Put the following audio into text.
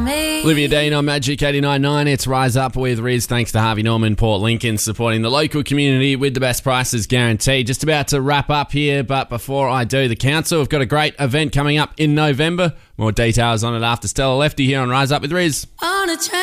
me. Olivia Dean on Magic 89.9. It's Rise Up with Riz. Thanks to Harvey Norman, Port Lincoln, supporting the local community with the best prices guaranteed. Just about to wrap up here, but before I do, the council have got a great event coming up in November. More details on it after Stella Lefty here on Rise Up with Riz. On a train.